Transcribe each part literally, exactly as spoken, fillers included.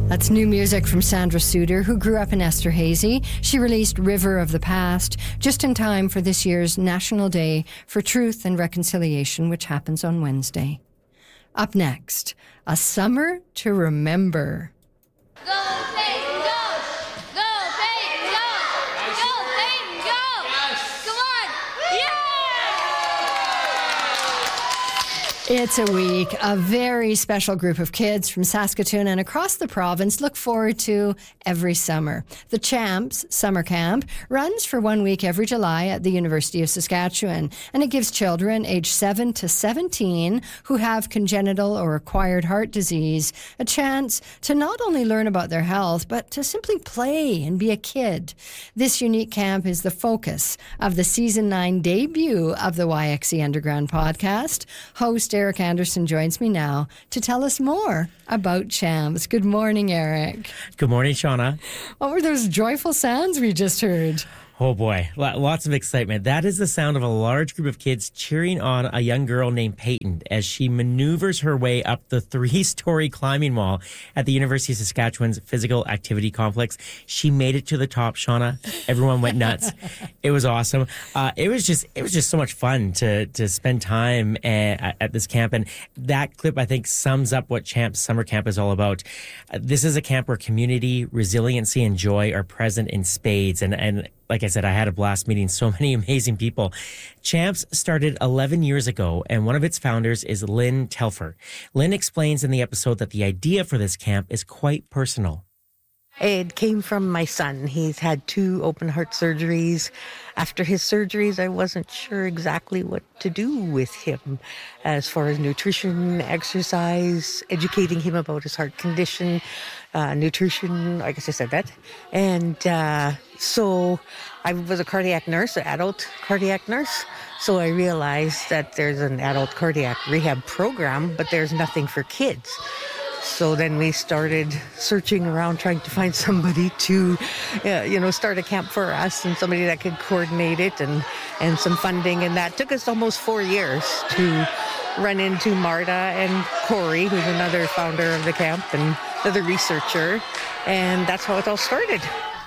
That's new music from Sandra Suter, who grew up in Esterhazy. She released River of the Past just in time for this year's National Day for Truth and Reconciliation, which happens on Wednesday. Up next, A Summer to Remember. Go, Peyton, go! Go, Peyton, go! Go, Peyton, go! Yes. Come on! Yeah! It's a week. A very special group of kids from Saskatoon and across the province look forward to every summer. The Champs Summer Camp runs for one week every July at the University of Saskatchewan, and it gives children aged seven to seventeen who have congenital or acquired heart disease a chance to not only learn about their health, but to simply play and be a kid. This unique camp is the focus of the Season nine debut of the Y X C Underground podcast. Host Eric Anderson joins me now to tell us more about Champs. Good morning, Eric. Good morning, Shauna. What were those joyful sounds we just heard? Oh boy, lots of excitement. That is the sound of a large group of kids cheering on a young girl named Peyton as she maneuvers her way up the three-story climbing wall at the University of Saskatchewan's Physical Activity Complex. She made it to the top, Shauna. Everyone went nuts. It was awesome. Uh, it was just, it was just so much fun to to spend time at, at this camp, and that clip I think sums up what Champs Summer Camp is all about. Uh, this is a camp where community, resiliency, and joy are present in spades, and and. Like I said, I had a blast meeting so many amazing people. Champs started eleven years ago, and one of its founders is Lynn Telfer. Lynn explains in the episode that the idea for this camp is quite personal. It came from my son. He's had two open heart surgeries. After his surgeries, I wasn't sure exactly what to do with him as far as nutrition, exercise, educating him about his heart condition, uh, nutrition, I guess I said that. And uh, so I was a cardiac nurse, an adult cardiac nurse. So I realized that there's an adult cardiac rehab program, but there's nothing for kids. So then we started searching around trying to find somebody to, uh, you know, start a camp for us and somebody that could coordinate it and, and some funding. And that took us almost four years to run into Marta and Corey, who's another founder of the camp and another researcher. And that's how it all started.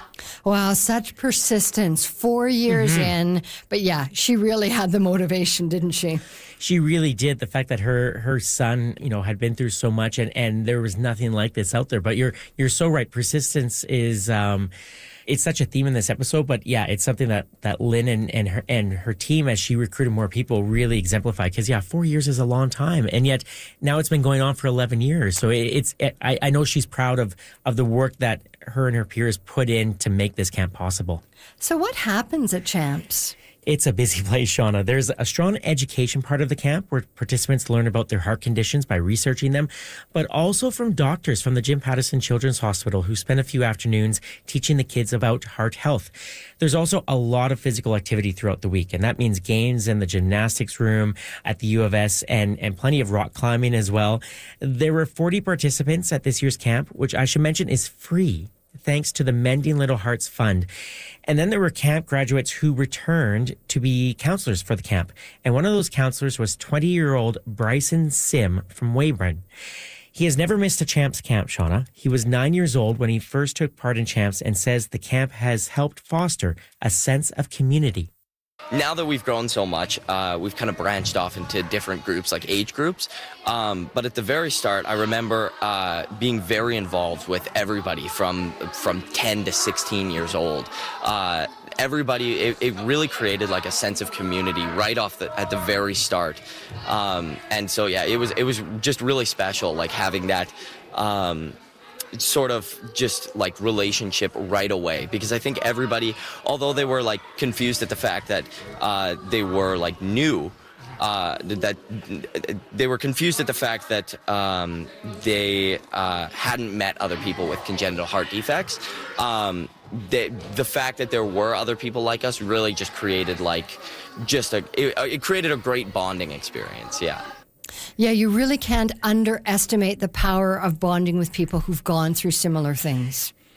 Wow, such persistence. Four years mm-hmm. in. But yeah, she really had the motivation, didn't she? She really did. The fact that her her son, you know, had been through so much and, and there was nothing like this out there. But you're you're so right. Persistence is um it's such a theme in this episode, but yeah, it's something that, that Lynn and, and her and her team, as she recruited more people, really exemplified. Because yeah, four years is a long time, and yet now it's been going on for eleven years. So it, it's it, I, I know she's proud of of the work that her and her peers put in to make this camp possible. So what happens at Champs? It's a busy place, Shauna. There's a strong education part of the camp where participants learn about their heart conditions by researching them, but also from doctors from the Jim Pattison Children's Hospital who spend a few afternoons teaching the kids about heart health. There's also a lot of physical activity throughout the week, and that means games in the gymnastics room at the U of S and, and plenty of rock climbing as well. There were forty participants at this year's camp, which I should mention is free, thanks to the Mending Little Hearts Fund. And then there were camp graduates who returned to be counselors for the camp. And one of those counselors was twenty-year-old Bryson Sim from Weyburn. He has never missed a Champs camp, Shauna. He was nine years old when he first took part in Champs and says the camp has helped foster a sense of community. Now that we've grown so much, uh, we've kind of branched off into different groups, like age groups. Um, but at the very start, I remember uh, being very involved with everybody from from ten to sixteen years old. Uh, everybody, it, it really created like a sense of community right off the at the very start. Um, and so, yeah, it was it was just really special, like having that. Um, sort of just like relationship right away, because I think everybody, although they were like confused at the fact that uh, they were like new, uh, that they were confused at the fact that um, they uh, hadn't met other people with congenital heart defects. Um, the, the fact that there were other people like us really just created like just a, it, it created a great bonding experience. Yeah. Yeah, you really can't underestimate the power of bonding with people who've gone through similar things.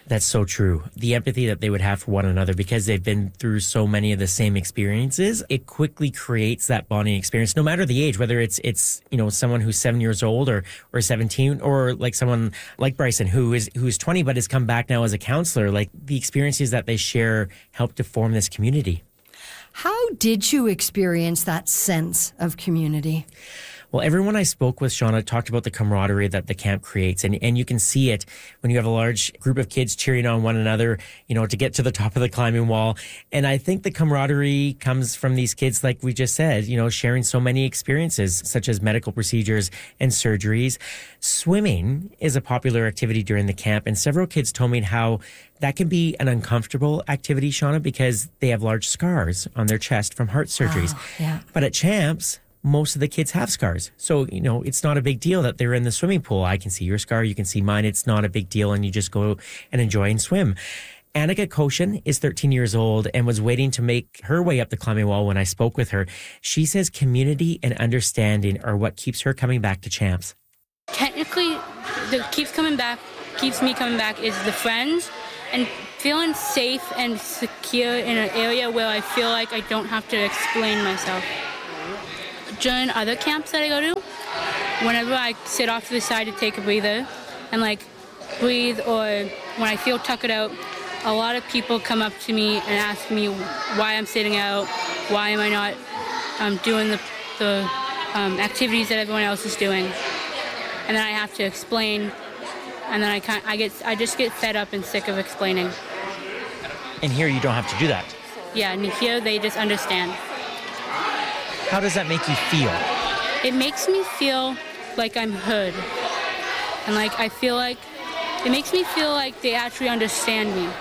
That's so true. The empathy that they would have for one another because they've been through so many of the same experiences, it quickly creates that bonding experience, no matter the age, whether it's, it's, you know, someone who's seven years old or, or seventeen, or like someone like Bryson who is, who's twenty, but has come back now as a counselor. Like the experiences that they share help to form this community. How did you experience that sense of community? Well, everyone I spoke with, Shauna, talked about the camaraderie that the camp creates. And, and you can see it when you have a large group of kids cheering on one another, you know, to get to the top of the climbing wall. And I think the camaraderie comes from these kids, like we just said, you know, sharing so many experiences, such as medical procedures and surgeries. Swimming is a popular activity during the camp. And several kids told me how that can be an uncomfortable activity, Shauna, because they have large scars on their chest from heart surgeries. Oh, yeah. But at Champs, most of the kids have scars. So, you know, it's not a big deal that they're in the swimming pool. I can see your scar, you can see mine. It's not a big deal. And you just go and enjoy and swim. Annika Koshin is thirteen years old and was waiting to make her way up the climbing wall when I spoke with her. She says community and understanding are what keeps her coming back to Champs. Technically, the keeps coming back, keeps me coming back is the friends and feeling safe and secure in an area where I feel like I don't have to explain myself. During other camps that I go to, whenever I sit off to the side to take a breather and like breathe, or when I feel tuckered out, a lot of people come up to me and ask me why I'm sitting out, why am I not um, doing the, the um, activities that everyone else is doing, and then I have to explain, and then I can't, I get I just get fed up and sick of explaining. And here you don't have to do that. Yeah, and here they just understand. How does that make you feel? It makes me feel like I'm heard. And like I feel like, it makes me feel like they actually understand me.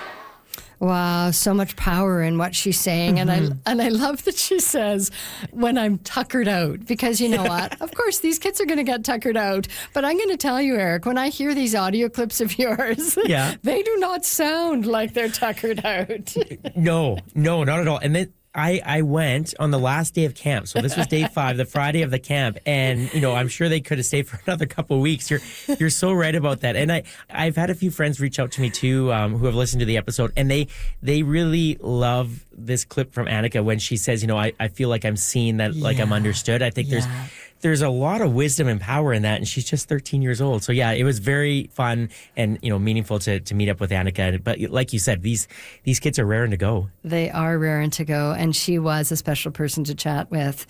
Wow, so much power in what she's saying. Mm-hmm. And I and I love that she says, when I'm tuckered out, because you know what? Of course, these kids are going to get tuckered out. But I'm going to tell you, Eric, when I hear these audio clips of yours, yeah. they do not sound like they're tuckered out. No, no, not at all. And then I, I went on the last day of camp. So this was day five, the Friday of the camp. And, you know, I'm sure they could have stayed for another couple of weeks. You're you're so right about that. And I, I've had a few friends reach out to me, too, um, who have listened to the episode. And they they really love this clip from Annika when she says, you know, I, I feel like I'm seen, that like yeah. I'm understood. I think yeah. there's... There's a lot of wisdom and power in that, and she's just thirteen years old. So yeah, it was very fun and, you know, meaningful to, to meet up with Annika. But like you said, these these kids are raring to go. They are raring to go, and she was a special person to chat with.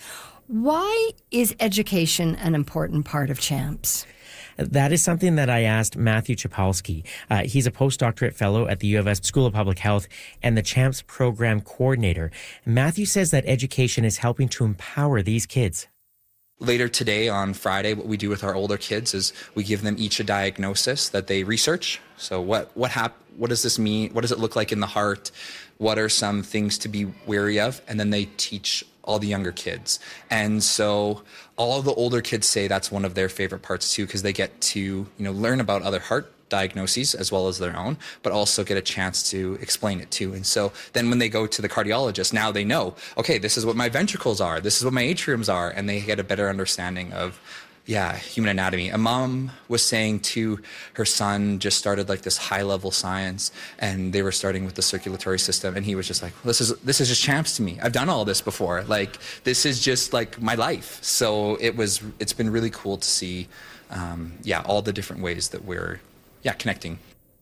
Why is education an important part of Champs? That is something that I asked Matthew Chapalski. Uh, he's a postdoctorate fellow at the U of S School of Public Health and the Champs program coordinator. Matthew says that education is helping to empower these kids. Later today, on Friday, what we do with our older kids is we give them each a diagnosis that they research. So what what hap- what does this mean? What does it look like in the heart? What are some things to be wary of? And then they teach all the younger kids. And so all the older kids say that's one of their favorite parts too, because they get to, you know, learn about other heart diagnoses as well as their own, but also get a chance to explain it too. And so then when they go to the cardiologist, now they know, okay, this is what my ventricles are, this is what my atriums are, and they get a better understanding of, yeah, human anatomy. A mom was saying to her son, just started like this high level science, and they were starting with the circulatory system, and he was just like, well, this is this is just Champs to me. I've done all this before. Like, this is just like my life. So it was it's been really cool to see um, yeah, all the different ways that we're Yeah, connecting.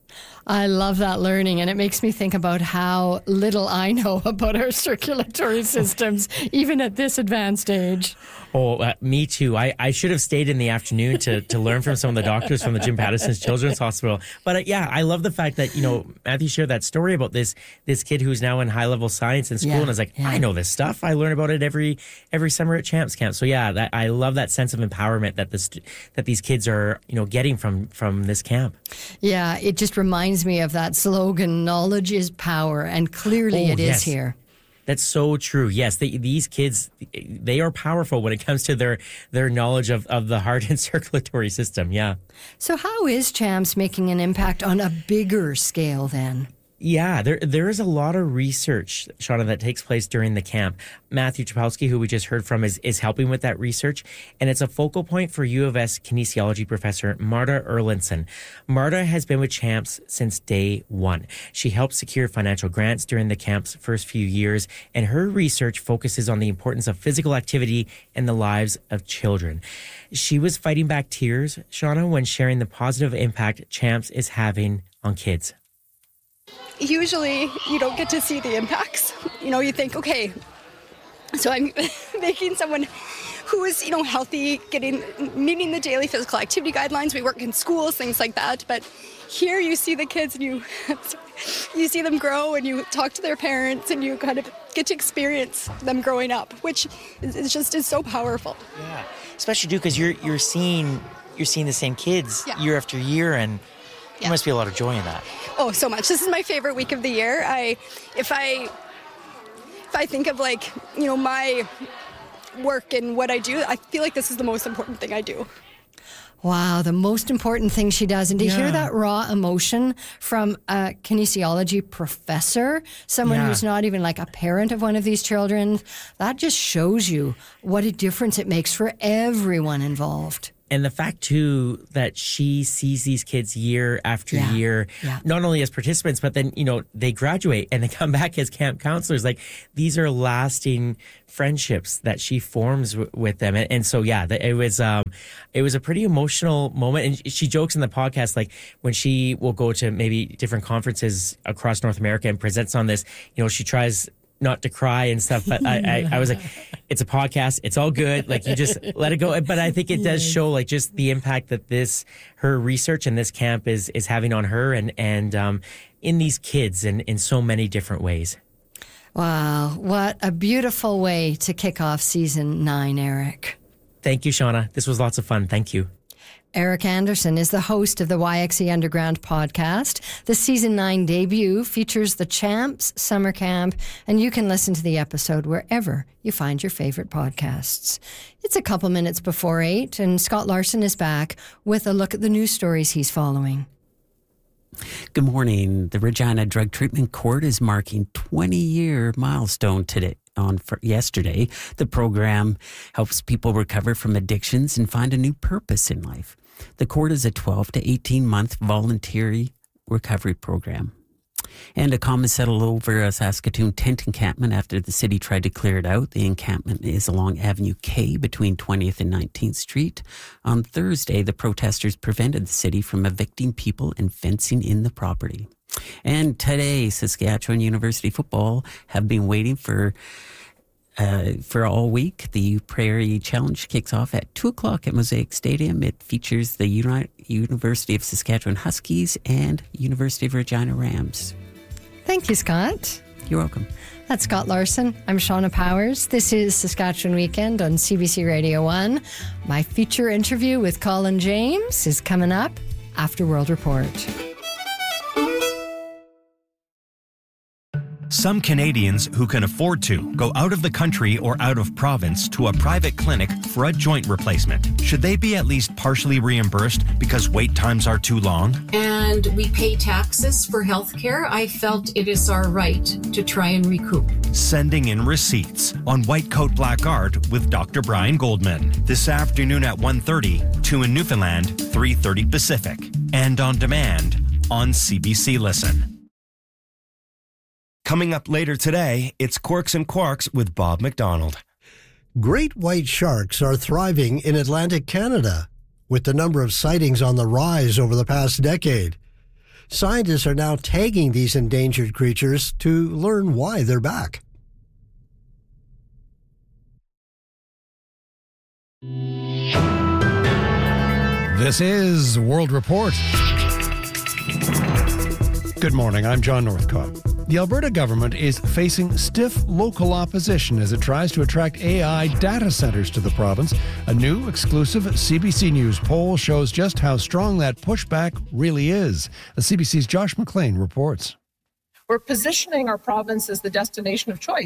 I love that learning, and it makes me think about how little I know about our circulatory systems, even at this advanced age. Oh, uh, me too. I, I should have stayed in the afternoon to, to learn from some of the doctors from the Jim Pattison Children's Hospital. But uh, yeah, I love the fact that, you know, Matthew shared that story about this this kid who's now in high-level science in school, yeah, and is like, yeah. I know this stuff. I learn about it every every summer at Champs Camp. So yeah, that, I love that sense of empowerment that this that these kids are, you know, getting from from this camp. Yeah, it just reminds me of that slogan, knowledge is power, and clearly oh, it yes. is here. That's so true. Yes, they, these kids, they are powerful when it comes to their, their knowledge of, of the heart and circulatory system. Yeah. So how is Champs making an impact on a bigger scale then? Yeah, there there is a lot of research, Shauna, that takes place during the camp. Matthew Czapowski, who we just heard from, is, is helping with that research, and it's a focal point for U of S kinesiology professor Marta Erlandson. Marta has been with CHAMPS since day one. She helped secure financial grants during the camp's first few years, and her research focuses on the importance of physical activity in the lives of children. She was fighting back tears, Shauna, when sharing the positive impact CHAMPS is having on kids. Usually you don't get to see the impacts. You know, you think, okay, so I'm making someone who is, you know, healthy, getting, meeting the daily physical activity guidelines. We work in schools, things like that. But here you see the kids and you, you see them grow and you talk to their parents and you kind of get to experience them growing up, which is just is so powerful. Yeah, especially too because you're you're seeing you're seeing the same kids yeah. year after year, and there yeah. must be a lot of joy in that. Oh, so much. This is my favorite week of the year. I, if I, if I think of like, you know, my work and what I do, I feel like this is the most important thing I do. Wow, the most important thing she does. And to yeah. hear that raw emotion from a kinesiology professor, someone yeah. who's not even like a parent of one of these children, that just shows you what a difference it makes for everyone involved. And the fact, too, that she sees these kids year after yeah. year, yeah. not only as participants, but then, you know, they graduate and they come back as camp counselors. Like, these are lasting friendships that she forms w- with them. And, and so, yeah, the, it was um, it was a pretty emotional moment. And she jokes in the podcast, like, when she will go to maybe different conferences across North America and presents on this, you know, she tries not to cry and stuff, but I, I, I was like, it's a podcast, it's all good, like you just let it go. But I think it does show like just the impact that this, her research and this camp is is having on her and and um, in these kids and in so many different ways. Wow, what a beautiful way to kick off season nine, Eric. Thank you, Shauna. This was lots of fun. Thank you. Eric Anderson is the host of the Y X E Underground podcast. The season nine debut features the CHAMPS Summer Camp, and you can listen to the episode wherever you find your favorite podcasts. It's a couple minutes before eight, and Scott Larson is back with a look at the news stories he's following. Good morning. The Regina Drug Treatment Court is marking twenty-year milestone today. On for yesterday, the program helps people recover from addictions and find a new purpose in life. The court is a twelve to eighteen month voluntary recovery program. And a common settled over a Saskatoon tent encampment after the city tried to clear it out. The encampment is along Avenue K between twentieth and nineteenth Street. On Thursday, the protesters prevented the city from evicting people and fencing in the property. And today, Saskatchewan University football have been waiting for uh, for all week. The Prairie Challenge kicks off at two o'clock at Mosaic Stadium. It features the Uni- University of Saskatchewan Huskies and University of Regina Rams. Thank you, Scott. You're welcome. That's Scott Larson. I'm Shauna Powers. This is Saskatchewan Weekend on C B C Radio one. My feature interview with Colin James is coming up after World Report. Some Canadians who can afford to go out of the country or out of province to a private clinic for a joint replacement. Should they be at least partially reimbursed because wait times are too long? And we pay taxes for healthcare. I felt it is our right to try and recoup. Sending in receipts on White Coat Black Art with Doctor Brian Goldman. This afternoon at one thirty, two in Newfoundland, three thirty Pacific. And on demand on C B C Listen. Coming up later today, it's Quirks and Quarks with Bob McDonald. Great white sharks are thriving in Atlantic Canada, with the number of sightings on the rise over the past decade. Scientists are now tagging these endangered creatures to learn why they're back. This is World Report. Good morning, I'm John Northcott. The Alberta government is facing stiff local opposition as it tries to attract A I data centers to the province. A new exclusive C B C News poll shows just how strong that pushback really is. The C B C's Josh McLean reports. We're positioning our province as the destination of choice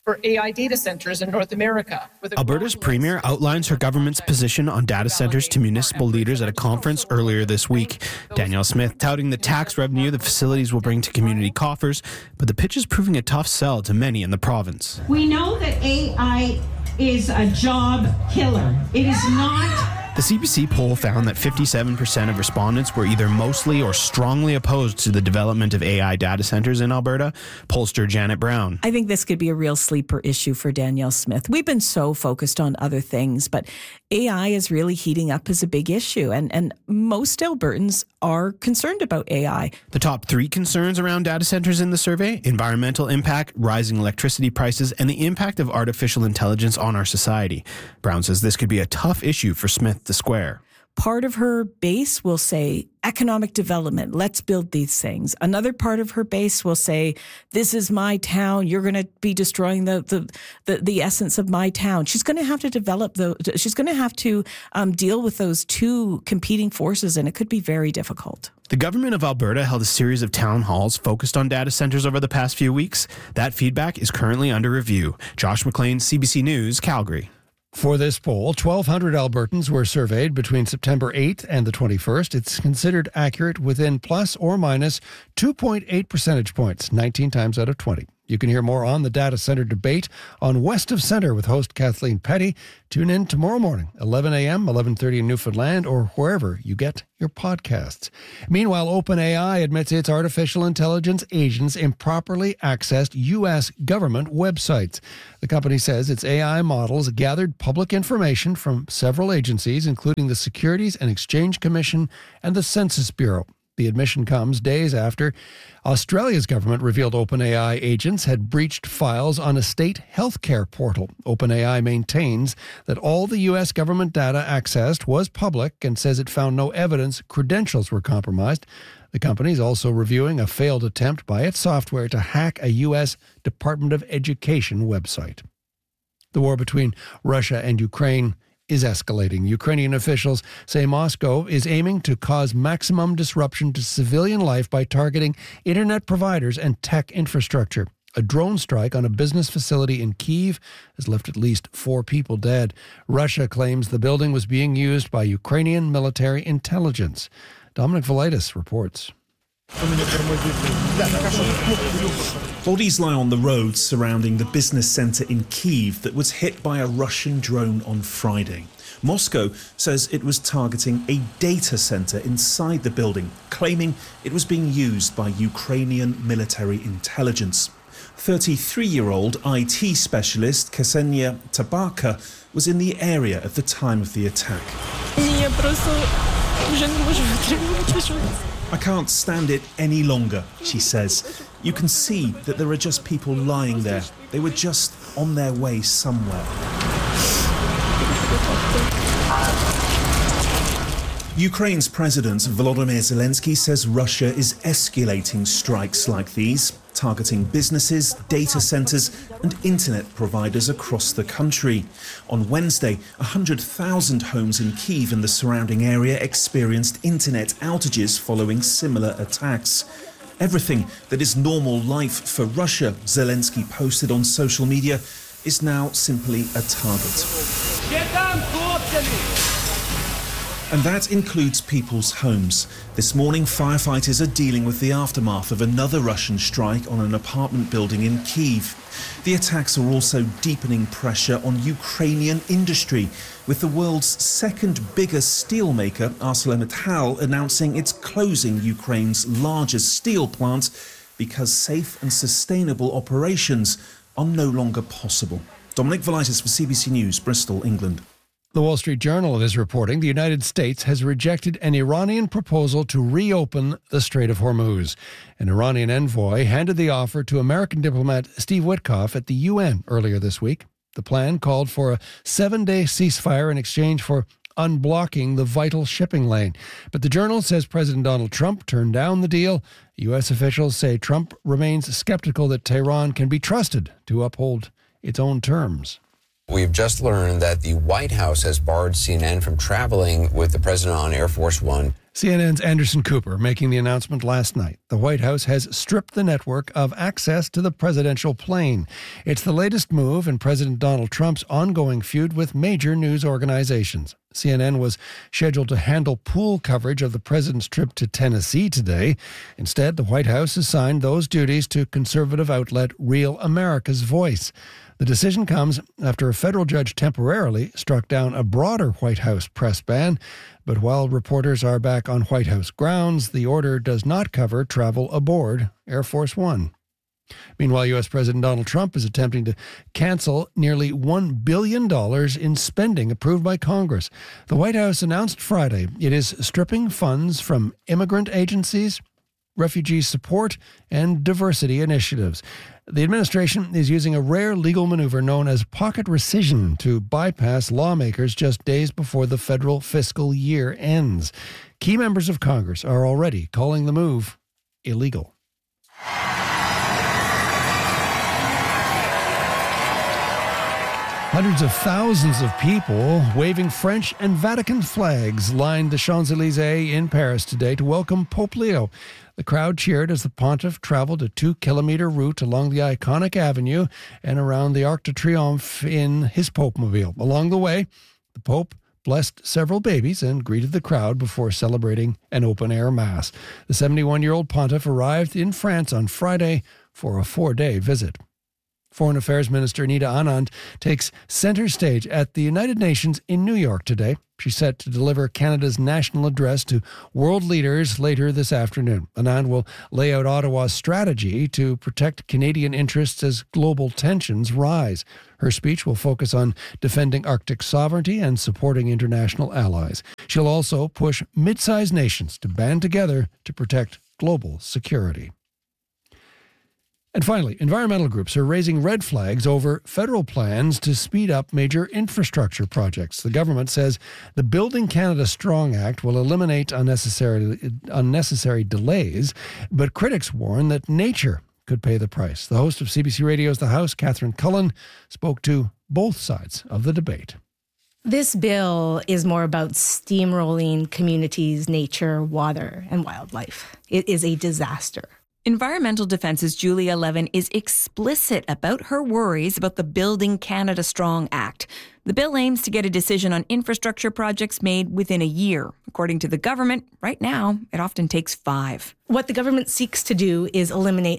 for A I data centers in North America. Alberta's premier outlines her government's position on data centers to municipal leaders at a conference earlier this week. Danielle Smith touting the tax revenue the facilities will bring to community coffers, but the pitch is proving a tough sell to many in the province. We know that A I is a job killer. It is not... The C B C poll found that fifty-seven percent of respondents were either mostly or strongly opposed to the development of A I data centers in Alberta. Pollster Janet Brown. I think this could be a real sleeper issue for Danielle Smith. We've been so focused on other things, but A I is really heating up as a big issue, and, and most Albertans are concerned about A I. The top three concerns around data centers in the survey: environmental impact, rising electricity prices, and the impact of artificial intelligence on our society. Brown says this could be a tough issue for Smith to square. Part of her base will say economic development, let's build these things. Another part of her base will say, this is my town, you're going to be destroying the, the, the, the essence of my town. She's going to have to develop the, she's going to have to um, deal with those two competing forces, and it could be very difficult. The government of Alberta held a series of town halls focused on data centers over the past few weeks. That feedback is currently under review. Josh McLean, C B C News, Calgary. For this poll, twelve hundred Albertans were surveyed between September eighth and the twenty-first. It's considered accurate within plus or minus two point eight percentage points, nineteen times out of twenty. You can hear more on the data center debate on West of Centre with host Kathleen Petty. Tune in tomorrow morning, eleven a.m., eleven thirty in Newfoundland, or wherever you get your podcasts. Meanwhile, OpenAI admits its artificial intelligence agents improperly accessed U S government websites. The company says its A I models gathered public information from several agencies, including the Securities and Exchange Commission and the Census Bureau. The admission comes days after Australia's government revealed OpenAI agents had breached files on a state healthcare portal. OpenAI maintains that all the U S government data accessed was public and says it found no evidence credentials were compromised. The company is also reviewing a failed attempt by its software to hack a U S Department of Education website. The war between Russia and Ukraine is escalating. Ukrainian officials say Moscow is aiming to cause maximum disruption to civilian life by targeting internet providers and tech infrastructure. A drone strike on a business facility in Kyiv has left at least four people dead. Russia claims the building was being used by Ukrainian military intelligence. Dominic Velitis reports. Bodies lie on the roads surrounding the business centre in Kyiv that was hit by a Russian drone on Friday. Moscow says it was targeting a data centre inside the building, claiming it was being used by Ukrainian military intelligence. thirty-three-year-old I T specialist Ksenia Tabaka was in the area at the time of the attack. I can't stand it any longer, she says. You can see that there are just people lying there. They were just on their way somewhere. Ukraine's President Volodymyr Zelensky says Russia is escalating strikes like these, targeting businesses, data centres and internet providers across the country. On Wednesday, one hundred thousand homes in Kyiv and the surrounding area experienced internet outages following similar attacks. Everything that is normal life for Russia, Zelensky posted on social media, is now simply a target. And that includes people's homes. This morning, firefighters are dealing with the aftermath of another Russian strike on an apartment building in Kyiv. The attacks are also deepening pressure on Ukrainian industry, with the world's second biggest steelmaker, ArcelorMittal, announcing it's closing Ukraine's largest steel plant because safe and sustainable operations are no longer possible. Dominic Velitis for C B C News, Bristol, England. The Wall Street Journal is reporting the United States has rejected an Iranian proposal to reopen the Strait of Hormuz. An Iranian envoy handed the offer to American diplomat Steve Witkoff at the U N earlier this week. The plan called for a seven-day ceasefire in exchange for unblocking the vital shipping lane. But the Journal says President Donald Trump turned down the deal. U S officials say Trump remains skeptical that Tehran can be trusted to uphold its own terms. We've just learned that the White House has barred C N N from traveling with the president on Air Force One. C N N's Anderson Cooper making the announcement last night. The White House has stripped the network of access to the presidential plane. It's the latest move in President Donald Trump's ongoing feud with major news organizations. C N N was scheduled to handle pool coverage of the president's trip to Tennessee today. Instead, the White House assigned those duties to conservative outlet Real America's Voice. The decision comes after a federal judge temporarily struck down a broader White House press ban. But while reporters are back on White House grounds, the order does not cover travel aboard Air Force One. Meanwhile, U S. President Donald Trump is attempting to cancel nearly one billion dollars in spending approved by Congress. The White House announced Friday it is stripping funds from immigrant agencies, refugee support, and diversity initiatives. The administration is using a rare legal maneuver known as pocket rescission to bypass lawmakers just days before the federal fiscal year ends. Key members of Congress are already calling the move illegal. Hundreds of thousands of people waving French and Vatican flags lined the Champs-Élysées in Paris today to welcome Pope Leo. The crowd cheered as the pontiff traveled a two-kilometer route along the iconic avenue and around the Arc de Triomphe in his Pope-mobile. Along the way, the Pope blessed several babies and greeted the crowd before celebrating an open-air mass. The seventy-one-year-old pontiff arrived in France on Friday for a four-day visit. Foreign Affairs Minister Anita Anand takes center stage at the United Nations in New York today. She's set to deliver Canada's national address to world leaders later this afternoon. Anand will lay out Ottawa's strategy to protect Canadian interests as global tensions rise. Her speech will focus on defending Arctic sovereignty and supporting international allies. She'll also push mid-sized nations to band together to protect global security. And finally, environmental groups are raising red flags over federal plans to speed up major infrastructure projects. The government says the Building Canada Strong Act will eliminate unnecessary, unnecessary delays, but critics warn that nature could pay the price. The host of C B C Radio's The House, Catherine Cullen, spoke to both sides of the debate. This bill is more about steamrolling communities, nature, water, and wildlife. It is a disaster. Environmental Defence's Julia Levin is explicit about her worries about the Building Canada Strong Act. The bill aims to get a decision on infrastructure projects made within a year. According to the government, right now, it often takes five. What the government seeks to do is eliminate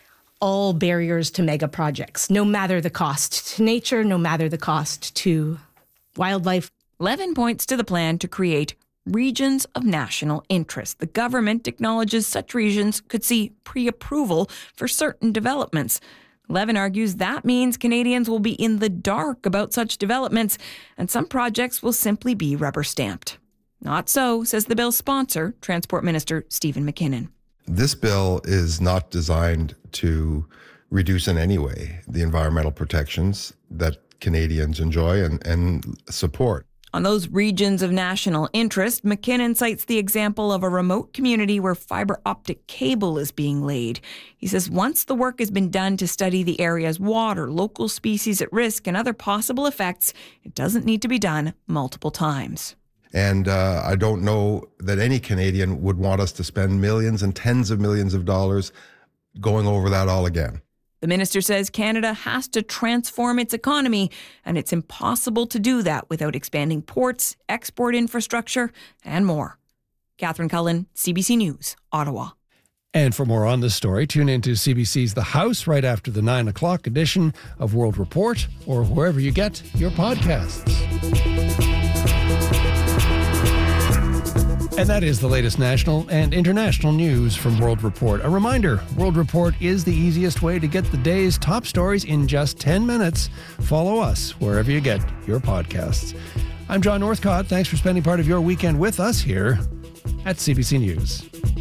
all barriers to mega projects, no matter the cost to nature, no matter the cost to wildlife. Levin points to the plan to create regions of national interest. The government acknowledges such regions could see pre-approval for certain developments. Levin argues that means Canadians will be in the dark about such developments, and some projects will simply be rubber-stamped. Not so, says the bill's sponsor, Transport Minister Stephen McKinnon. This bill is not designed to reduce in any way the environmental protections that Canadians enjoy and, and support. On those regions of national interest, McKinnon cites the example of a remote community where fiber optic cable is being laid. He says once the work has been done to study the area's water, local species at risk, and other possible effects, it doesn't need to be done multiple times. And uh, I don't know that any Canadian would want us to spend millions and tens of millions of dollars going over that all again. The minister says Canada has to transform its economy, and it's impossible to do that without expanding ports, export infrastructure, and more. Catherine Cullen, C B C News, Ottawa. And for more on this story, tune into C B C's The House right after the nine o'clock edition of World Report or wherever you get your podcasts. And that is the latest national and international news from World Report. A reminder, World Report is the easiest way to get the day's top stories in just ten minutes. Follow us wherever you get your podcasts. I'm John Northcott. Thanks for spending part of your weekend with us here at C B C News.